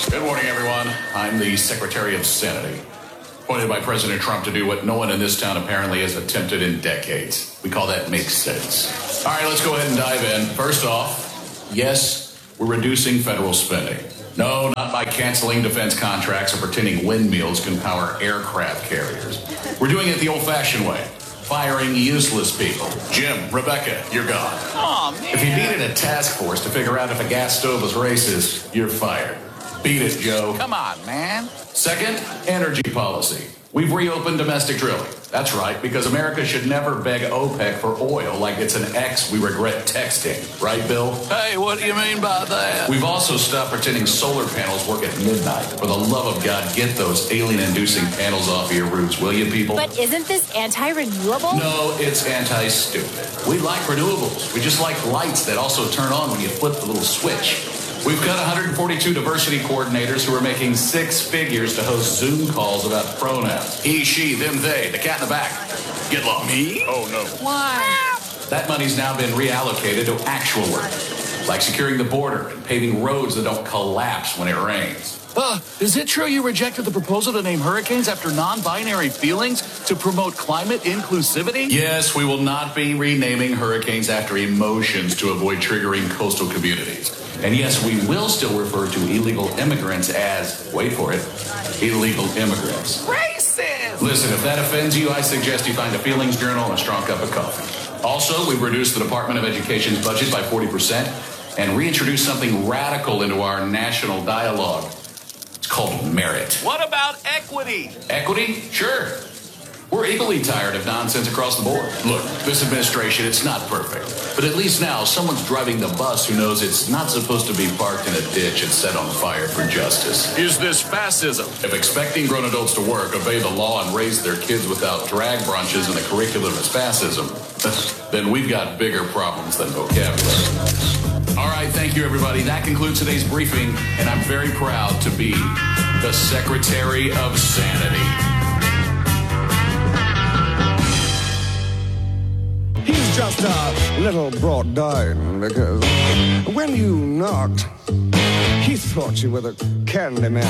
Good morning, everyone. I'm the Secretary of Sanity, appointed by President Trump to do what no one in this town apparently has attempted in decades. We call that make sense. All right, let's go ahead and dive in. First off, yes, we're reducing federal spending. No, not by canceling defense contracts or pretending windmills can power aircraft carriers. We're doing it the old-fashioned way, firing useless people. Jim, Rebecca, you're gone. Aw, man. If you needed a task force to figure out if a gas stove was racist, you're fired. Beat it, Joe. Come on, man. Second, energy policy. We've reopened domestic drilling. That's right, because America should never beg OPEC for oil like it's an ex we regret texting. Right, Bill? Hey, what do you mean by that? We've also stopped pretending solar panels work at midnight. For the love of God, get those alien-inducing panels off of your roofs, will you, people? But isn't this anti-renewable? No, it's anti-stupid. We like renewables. We just like lights that also turn on when you flip the little switch. We've got 142 diversity coordinators who are making six figures to host Zoom calls about pronouns. He, she, them, they, the cat in the back. Get lost. Me? Oh, no. Why? That money's now been reallocated to actual work, like securing the border and paving roads that don't collapse when it rains. Is it true you rejected the proposal to name hurricanes after non-binary feelings to promote climate inclusivity? Yes, we will not be renaming hurricanes after emotions to avoid triggering coastal communities. And yes, we will still refer to illegal immigrants as, wait for it, illegal immigrants. Racist! Listen, if that offends you, I suggest you find a feelings journal and a strong cup of coffee. Also, we've reduced the Department of Education's budget by 40% and reintroduced something radical into our national dialogue. It's called merit. What about equity? Equity? Sure. We're equally tired of nonsense across the board. Look, this administration, it's not perfect. But at least now, someone's driving the bus who knows it's not supposed to be parked in a ditch and set on fire for justice. Is this fascism? If expecting grown adults to work, obey the law, and raise their kids without drag brunches and the curriculum is fascism, then we've got bigger problems than vocabulary. All right, thank you, everybody. That concludes today's briefing, and I'm very proud to be the Secretary of Sanity. He's just a little brought down because when you knocked, he thought you were the candy man.